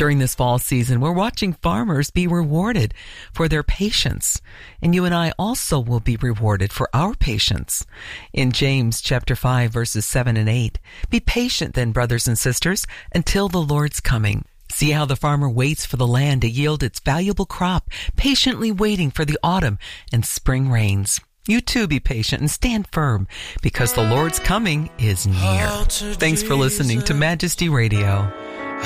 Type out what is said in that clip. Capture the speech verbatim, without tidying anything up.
During this fall season, we're watching farmers be rewarded for their patience, and you and I also will be rewarded for our patience. In James chapter five, verses seven and eight, be patient then, brothers and sisters, until the Lord's coming. See how the farmer waits for the land to yield its valuable crop, patiently waiting for the autumn and spring rains. You too be patient and stand firm, because the Lord's coming is near. Thanks for listening to Majesty Radio.